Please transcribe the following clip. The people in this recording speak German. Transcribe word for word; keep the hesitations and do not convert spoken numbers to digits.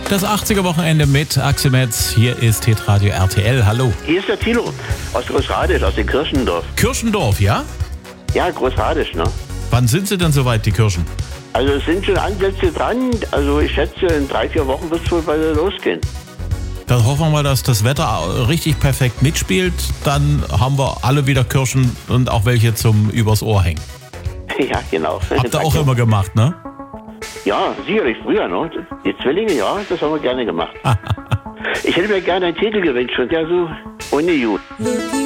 Das achtziger-Wochenende mit Axel Metz. Hier ist Hitradio R T L. Hallo. Hier ist der Tilo aus Großradisch, aus dem Kirchendorf. Kirchendorf, ja? Ja, Großradisch, ne? Wann sind sie denn soweit, die Kirschen? Also es sind schon Ansätze dran. Also ich schätze, in drei, vier Wochen wird es wohl bald losgehen. Dann hoffen wir mal, dass das Wetter richtig perfekt mitspielt. Dann haben wir alle wieder Kirschen und auch welche zum übers Ohr hängen. Ja, genau. Habt ihr auch immer gemacht, ne? Ja, sicherlich früher, ne? Die Zwillinge, ja, das haben wir gerne gemacht. Ich hätte mir gerne einen Titel gewünscht, und der so ohne Jugend.